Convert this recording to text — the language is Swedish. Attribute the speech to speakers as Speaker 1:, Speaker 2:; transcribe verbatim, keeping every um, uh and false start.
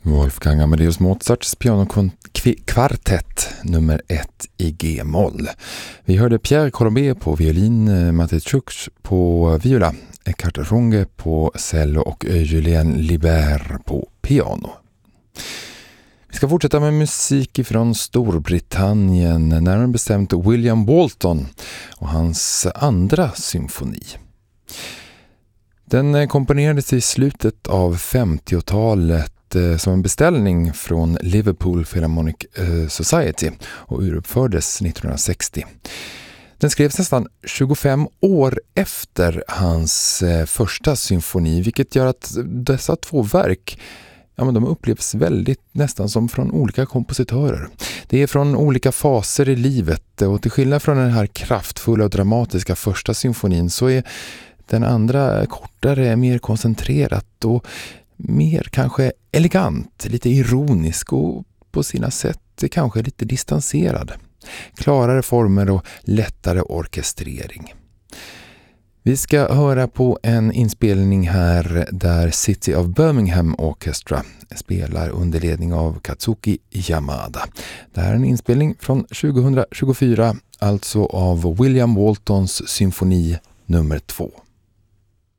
Speaker 1: Wolfgang Amadeus Mozarts pianokvartett nummer ett i G-moll. Vi hörde Pierre Colombe på violin, Matej Tjuk på viola, Eckhart Runge på cello och Julien Libert på piano. Vi ska fortsätta med musik från Storbritannien, närmare bestämt William Walton och hans andra symfoni. Den komponerades i slutet av femtiotalet som en beställning från Liverpool Philharmonic Society och uruppfördes nittonhundrasextio. Den skrevs nästan tjugofem år efter hans första symfoni, vilket gör att dessa två verk, ja, men de upplevs väldigt nästan som från olika kompositörer. Det är från olika faser i livet, och till skillnad från den här kraftfulla och dramatiska första symfonin så är den andra kortare, mer koncentrerat och mer kanske elegant, lite ironisk och på sina sätt kanske lite distanserad. Klarare former och lättare orkestrering. Vi ska höra på en inspelning här där City of Birmingham Orchestra spelar under ledning av Katsuki Yamada. Det här är en inspelning från tjugohundratjugofyra, alltså av William Waltons symfoni nummer två.